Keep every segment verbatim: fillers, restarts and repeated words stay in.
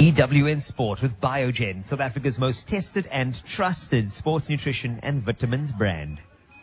E W N Sport with Biogen, South Africa's most tested and trusted sports nutrition and vitamins brand.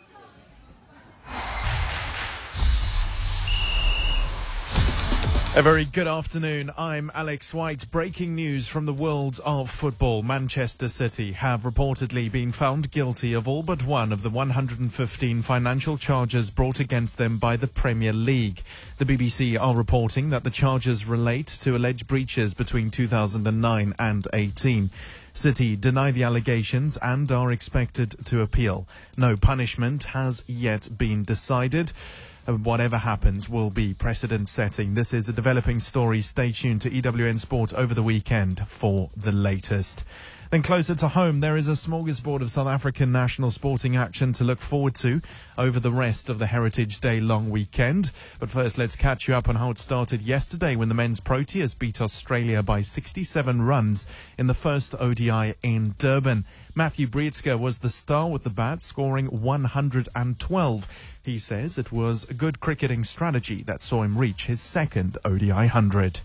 A very good afternoon. I'm Alex White. Breaking news from the world of football. Manchester City have reportedly been found guilty of all but one of the one hundred fifteen financial charges brought against them by the Premier League. The B B C are reporting that the charges relate to alleged breaches between two thousand nine and eighteen. City deny the allegations and are expected to appeal. No punishment has yet been decided. Whatever happens will be precedent-setting. This is a developing story. Stay tuned to E W N Sport over the weekend for the latest. Then closer to home, there is a smorgasbord of South African national sporting action to look forward to over the rest of the Heritage Day long weekend. But first, let's catch you up on how it started yesterday when the men's Proteas beat Australia by sixty-seven runs in the first O D I in Durban. Matthew Breedska was the star with the bat, scoring one hundred twelve. He says it was a good cricketing strategy that saw him reach his second O D I one hundred.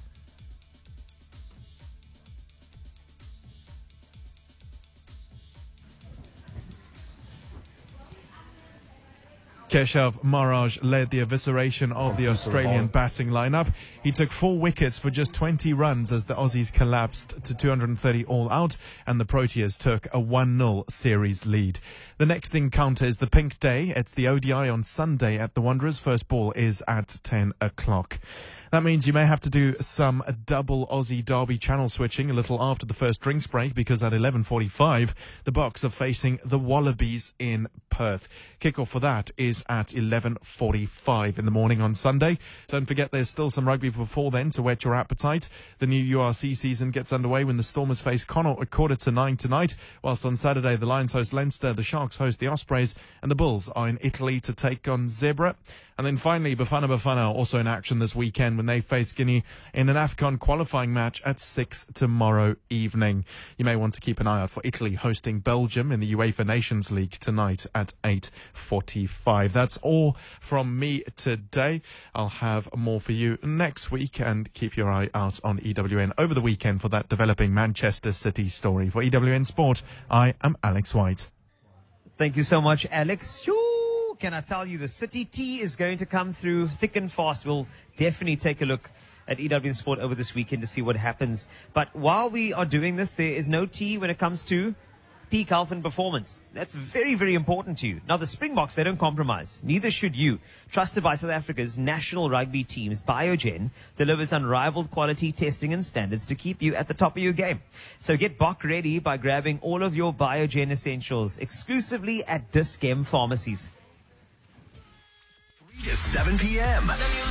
Keshav Maharaj led the evisceration of the Australian batting lineup. He took four wickets for just twenty runs as the Aussies collapsed to two hundred thirty all out and the Proteas took a one nil series lead. The next encounter is the Pink Day. It's the O D I on Sunday at the Wanderers. First ball is at ten o'clock. That means you may have to do some double Aussie Derby channel switching a little after the first drinks break, because at eleven forty-five, the Boks are facing the Wallabies in Perth. Kickoff for that is at eleven forty-five in the morning on Sunday. Don't forget there's still some rugby before then to whet your appetite. The new U R C season gets underway when the Stormers face Connacht at quarter to nine tonight, whilst on Saturday the Lions host Leinster, the Sharks host the Ospreys, and the Bulls are in Italy to take on Zebra. And then finally, Bafana Bafana also in action this weekend when they face Guinea in an AFCON qualifying match at six tomorrow evening. You may want to keep an eye out for Italy hosting Belgium in the UEFA Nations League tonight at eight forty-five. That's all from me today. I'll have more for you next week, and keep your eye out on E W N over the weekend for that developing Manchester City story. For E W N Sport, I am Alex White. Thank you so much, Alex. Shoo! Can I tell you, the City tea is going to come through thick and fast. We'll definitely take a look at E W N Sport over this weekend to see what happens. But while we are doing this, there is no tea when it comes to peak health and performance. That's very, very important to you. Now, the Springboks, they don't compromise. Neither should you. Trusted by South Africa's national rugby teams, Biogen delivers unrivaled quality testing and standards to keep you at the top of your game. So get Bok ready by grabbing all of your Biogen essentials exclusively at Dis-Chem pharmacies. three to seven p.m.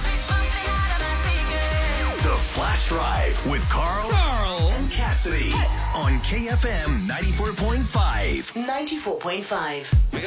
The Flash Drive with Carl, Carl and Cassidy on K F M ninety-four point five. ninety-four point five.